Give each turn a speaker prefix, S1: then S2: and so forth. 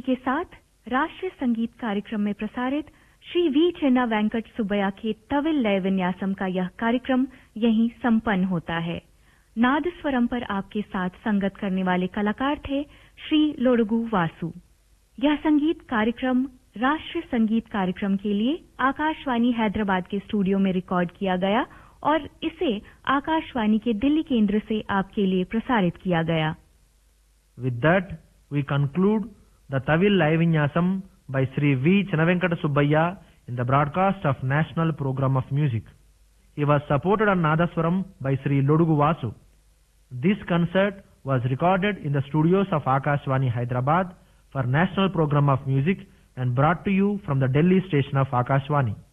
S1: के साथ राष्ट्रीय संगीत कार्यक्रम में प्रसारित श्री वी चिन्ना वेंकट सुब्बैया के तविल लय विन्यासम का यह कार्यक्रम यहीं संपन्न होता है। नादस्वरम पर आपके साथ संगत करने वाले कलाकार थे श्री लोडुगु वासु। यह संगीत कार्यक्रम राष्ट्रीय संगीत कार्यक्रम के लिए आकाशवाणी हैदराबाद के स्टूडियो में रिकॉर्ड किया गया और इसे आकाशवाणी के दिल्ली केंद्र से आपके लिए प्रसारित किया गया।
S2: With that, we conclude the Tavil Live Vinyasam by Sri V. Chinavenkata Subbaiya in the broadcast of National Program of Music. He was supported on Nadaswaram by Sri Lodugu Vasu. This concert was recorded in the studios of Akashvani Hyderabad for National Program of Music and brought to you from the Delhi station of Akashvani.